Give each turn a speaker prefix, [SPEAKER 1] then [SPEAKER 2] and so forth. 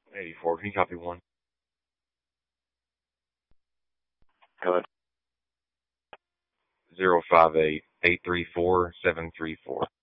[SPEAKER 1] 84. Can you copy one?
[SPEAKER 2] Hello.
[SPEAKER 1] 058 834 734.